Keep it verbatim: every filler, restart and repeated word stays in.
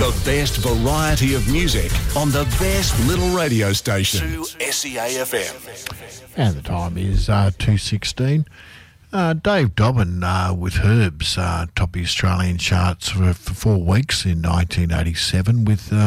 The best variety of music on the best little radio station. two S E A F M. And the time is uh, two sixteen. Uh, Dave Dobbin uh, with Herbs uh, topped the Australian charts for, for four weeks in nineteen eighty-seven with... Uh,